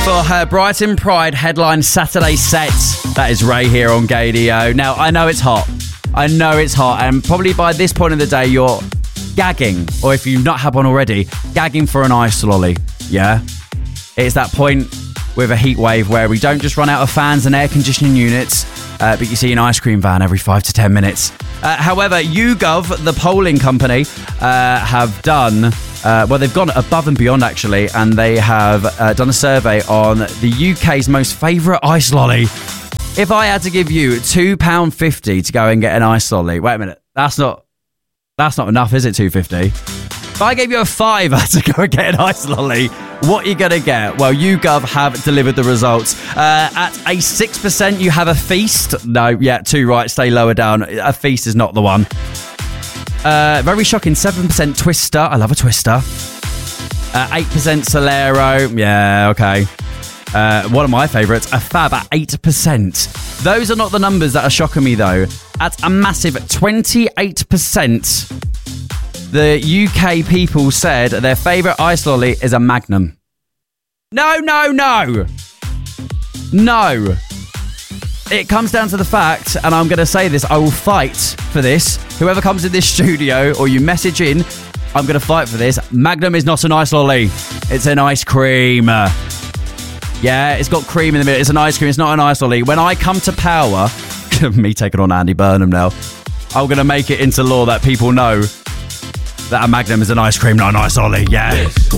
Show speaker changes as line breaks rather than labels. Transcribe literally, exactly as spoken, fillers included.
for her Brighton Pride headline Saturday set. That is Ray here on Gadio. Now, I know it's hot. I know it's hot, and probably by this point of the day, you're gagging, or if you've not had one already, gagging for an ice lolly. Yeah? It's that point with a heat wave where we don't just run out of fans and air conditioning units, uh, but you see an ice cream van every five to ten minutes. Uh, however, YouGov, the polling company, uh, have done, uh, well, they've gone above and beyond, actually, and they have uh, done a survey on the U K's most favourite ice lolly. If I had to give you two pounds fifty to go and get an ice lolly, wait a minute, that's not, that's not enough, is it, two pounds fifty? If I gave you a fiver to go and get an ice lolly, what are you going to get? Well, YouGov have delivered the results. Uh, at a six percent, you have a feast. No, yeah, two right, stay lower down. A feast is not the one. Uh, very shocking, seven percent Twister. I love a Twister. Uh, eight percent Solero. Yeah, okay. Uh, one of my favourites, a Fab at eight percent. Those are not the numbers that are shocking me, though. At a massive twenty-eight percent, the U K people said their favourite ice lolly is a Magnum. No, no, no. No. It comes down to the fact, and I'm going to say this, I will fight for this. Whoever comes in this studio or you message in, I'm going to fight for this. Magnum is not an ice lolly. It's an ice cream. Yeah, it's got cream in the middle. It's an ice cream. It's not an ice lolly. When I come to power, me taking on Andy Burnham now, I'm going to make it into law that people know that a Magnum is an ice cream, not an ice lolly. Yeah.